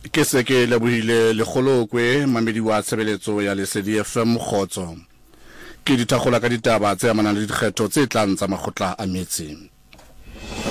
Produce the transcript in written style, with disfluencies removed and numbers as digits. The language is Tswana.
ke se ke lebohile lekgolokwe mamedi wa tshebeletso ya Lesedi FM Kgotso ke dithagola ka ditaba tse amanang le dikgetho tse tlang tsa makgotla a metse.